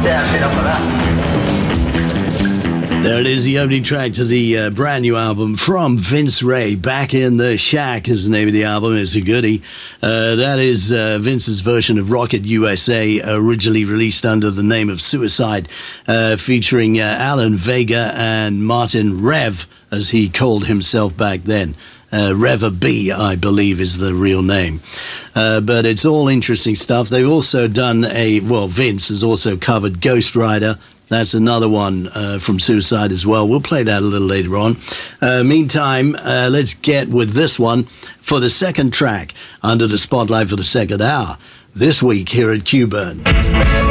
There it is, the opening track to the brand new album from Vince Ray. Back in the Shack is the name of the album. It's a goodie. That is Vince's version of Rocket USA, originally released under the name of Suicide, featuring Alan Vega and Martin Rev, as he called himself back then. Reva B, I believe, is the real name. But it's all interesting stuff. They've also done Vince has also covered Ghost Rider. That's another one from Suicide as well. We'll play that a little later on. Meantime, let's get with this one for the second track under the spotlight for the second hour this week here at Q-Burn.